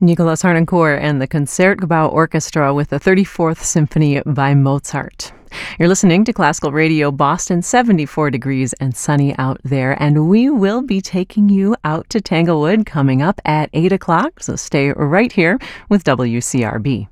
Nicolas Harnoncourt and the Concertgebouw Orchestra with the 34th Symphony by Mozart. You're listening to Classical Radio Boston, 74 degrees and sunny out there, and we will be taking you out to Tanglewood coming up at 8 o'clock, so stay right here with WCRB.